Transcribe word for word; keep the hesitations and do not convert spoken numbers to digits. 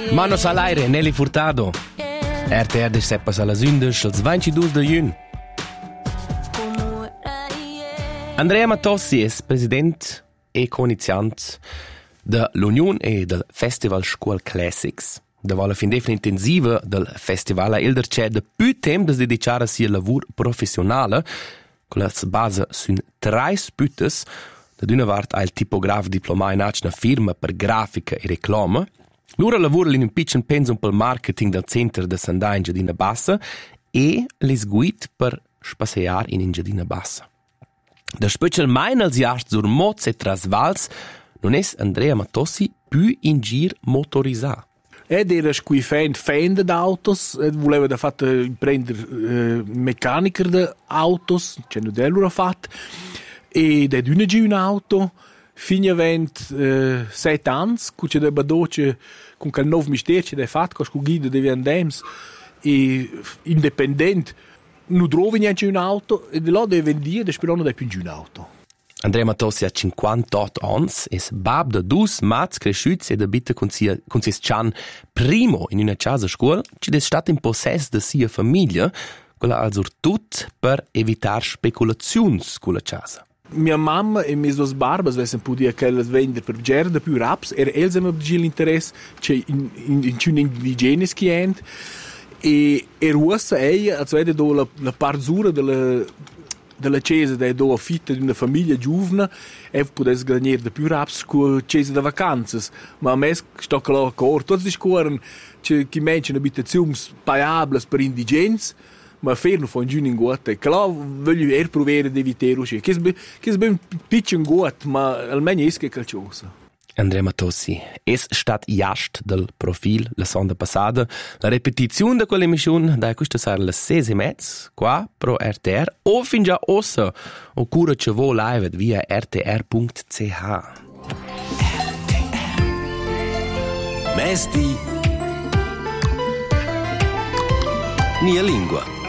Manos all'aire, Nelly Furtado. R T R seppas alla sündes, als ventidus de giugn. Andrea Matossi es president e co-iniziant de l'Union e del Festival Scuol Classics. Da vala fin defin intensiva del festival a Elder c'è de più temp da dedicar a sia lavur professionale, con la base sun trais pütes, da d'una vart ha il tipograf diplomà in acna firma per grafica e reclama. Lura lavura in un piccin pensum pel marketing del center de Sandà in Giardina Bassa e les guid per spasear in Giardina Bassa. Da special mein als jars sur moz e trasvals non es Andrea Matossi più in gir motorisà. Ed era qui fan fan de autos, ed voleva da fatta prender uh, meccaniker de autos, c'è no dello fat, ed ed una gi un auto fino vent uh, set ans, cu c'è da badoce con quel nov mister c'è da fat, cos cu guida de vendems e independent, nu trovi niente un auto e de là de vendia, de spero non da più un auto. Andrea Matossi ha cinquantotto ans, es bab de dus mats cresciuts ed abita con sia con sis chan primo in una casa scuola, ci des stat in possess de sia famiglia, quella also tut per evitar speculaziuns con la casa. Mia mamma e mis dos barbas vesen podia quelles vender per gerda più raps, er els hem abgil interess che in in in chun indigenes client e er ussa ei als vede do la la parzura della della chiesa da do affitta di una famiglia giovane e podes guadagnare da più raps con chiesa da vacanzas, ma a me sto che lo cor tutti discorren che chi mention abitazioni pagables per indigens, ma ferno von giun in gote. Klar voglio er provare di evitare usci. Che che ben piccin got, ma almeno es che calciosa. Andrea Matossi es stat jast del profil la sonda passada. La repetizione de quella emissione da questa sarà le sese e mezz, qua pro R T R, o fin già ossa, o cura ce vo live via r t r punct c h. Mesti Nia Lingua.